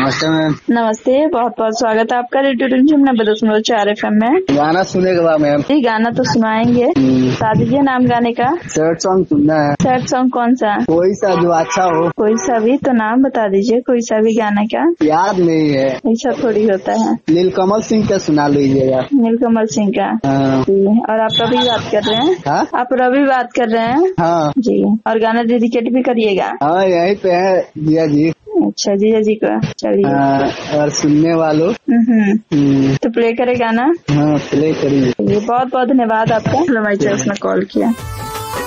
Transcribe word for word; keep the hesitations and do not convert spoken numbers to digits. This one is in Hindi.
नमस्ते मैम। नमस्ते, बहुत बहुत स्वागत है आपका रेडियो टेंशन नब्बे दशमलव चार एफ एम में। गाना सुने के बाद मैम। जी गाना तो सुनाएंगे, बता दीजिए नाम गाने का। सैड सॉन्ग सुनना है। सैड सॉन्ग कौन सा? कोई सा जो अच्छा हो। कोई सा भी तो नाम बता दीजिए, कोई सा भी गाना का। याद नहीं है। ऐसा थोड़ी होता है। नीलकमल सिंह का सुना लीजिएगा। नीलकमल सिंह का। हाँ। जी, और आप रवि बात कर रहे हैं? हाँ? आप रवि बात कर रहे हैं? हाँ जी, और गाना डेडिकेट भी करिएगा। हाँ, यहीं पे है जिया जी। अच्छा, जीजा जी का। चलिए। हाँ, और सुनने वालों। हम्म तो प्ले करे गाना। हाँ, प्ले करिए। बहुत बहुत धन्यवाद आपका, हमारी चॉइस में कॉल किया।